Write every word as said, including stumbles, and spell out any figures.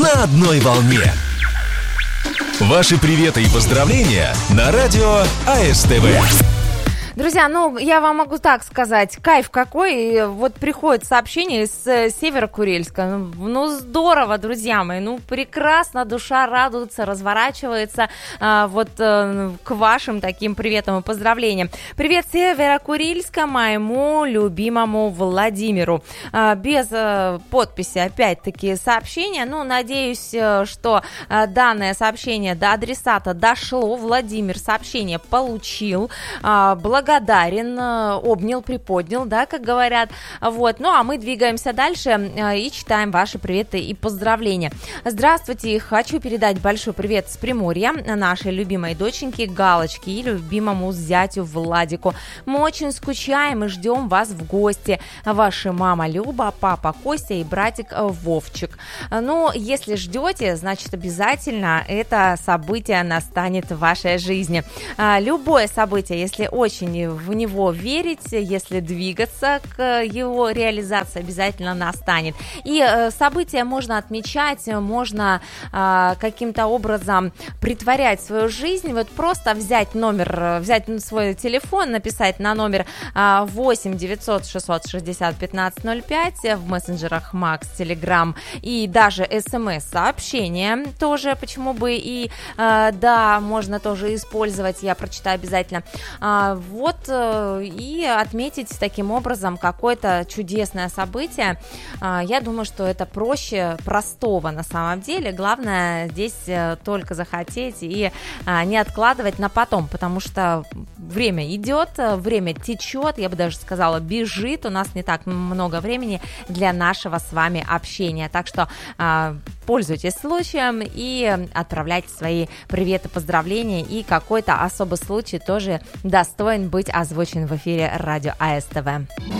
на одной волне. Ваши приветы и поздравления на радио АСТВ. Друзья, ну, я вам могу так сказать, кайф какой, вот приходит сообщение из Северо-Курильска, ну, здорово, друзья мои, ну, прекрасно, душа радуется, разворачивается, а, вот а, к вашим таким приветам и поздравлениям. Привет, Северо-Курильска, моему любимому Владимиру. А, без а, подписи, опять-таки, сообщение, ну, надеюсь, что а, данное сообщение до адресата дошло, Владимир сообщение получил, а, благодарен, обнял, приподнял, да, как говорят. Вот. Ну, а мы двигаемся дальше и читаем ваши приветы и поздравления. Здравствуйте, хочу передать большой привет с Приморья нашей любимой доченьке Галочке и любимому зятю Владику. Мы очень скучаем и ждем вас в гости. Ваша мама Люба, папа Костя и братик Вовчик. Ну, если ждете, значит, обязательно это событие настанет в вашей жизни. Любое событие, если очень в него верить, если двигаться к его реализации, обязательно настанет. И события можно отмечать, можно а, каким-то образом притворять свою жизнь, вот просто взять номер, взять свой телефон, написать на номер а, восемь девятьсот шестьсот шестьдесят пятнадцать ноль пять в мессенджерах Макс, Телеграм и даже смс-сообщение тоже, почему бы и а, да, можно тоже использовать, я прочитаю обязательно. А, вот и отметить таким образом какое-то чудесное событие. Я думаю, что это проще простого на самом деле. Главное здесь только захотеть и не откладывать на потом, потому что время идет, время течет, я бы даже сказала, бежит. У нас не так много времени для нашего с вами общения. Так что пользуйтесь случаем и отправляйте свои приветы, поздравления, и какой-то особый случай тоже достоин быть озвучен в эфире радио АСТВ.